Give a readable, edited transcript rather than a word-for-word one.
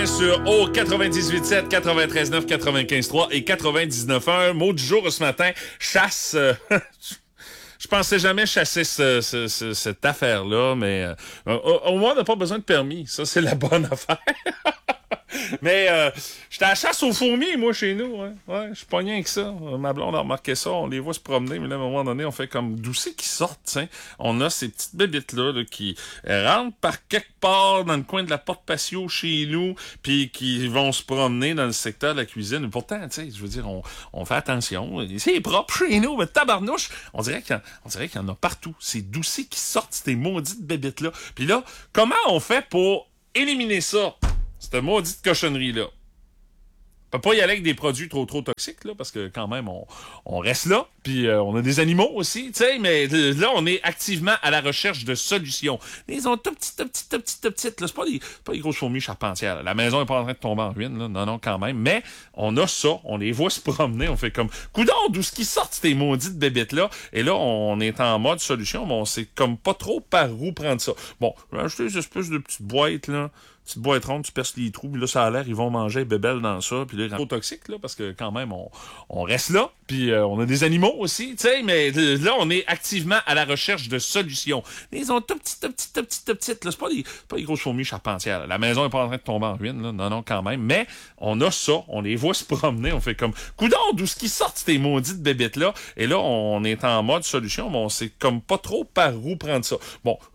sur au 98.7, 93.9, 95.3 et 99.1. Mot du jour ce matin, chasse. Je pensais jamais chasser cette affaire-là, mais au moins on n'a pas besoin de permis. Ça, c'est la bonne affaire. Mais j'étais à la chasse aux fourmis, moi, chez nous. Hein. Ouais, je suis pas rien que ça. Ma blonde a remarqué ça. On les voit se promener, mais là, à un moment donné, on fait comme d'où c'est qu'ils sortent. T'sais. On a ces petites bébites-là là, qui rentrent par quelque part dans le coin de la porte patio chez nous, puis qui vont se promener dans le secteur de la cuisine. Pourtant, tu sais, je veux dire, on fait attention. C'est propre chez nous, mais tabarnouche, on dirait qu'il y en a partout. C'est d'où c'est qu'ils sortent ces maudites bébites-là. Puis là, comment on fait pour éliminer ça? Cette maudite cochonnerie-là. On peut pas y aller avec des produits trop toxiques, là, parce que quand même, on reste là, puis on a des animaux aussi, tu sais, mais là, on est activement à la recherche de solutions. Ils sont tout petites, là, c'est pas des grosses fourmis charpentières, là. La maison est pas en train de tomber en ruine, là, non, quand même, mais on a ça, on les voit se promener, on fait comme, coudonc, d'où ce qui sortent ces maudites bébêtes-là, et là, on est en mode solution, mais on sait comme pas trop par où prendre ça. Bon, j'ai acheté des espèces de petites boîtes, là, petite boîte ronde, tu perces les trous, puis là, ça a l'air, ils vont manger bébelles dans ça, puis là, trop toxique, là, parce que quand même, on reste là, puis on a des animaux aussi, tu sais, mais là, on est activement à la recherche de solutions. Ils sont tout petites, là, c'est pas des grosses fourmis charpentières, là. La maison est pas en train de tomber en ruine, là, non, quand même, mais on a ça, on les voit se promener, on fait comme, coudonc, d'où ce qui sortent ces maudites bébites-là, et là, on est en mode solution, mais on sait comme pas trop par où prendre ça. Bon,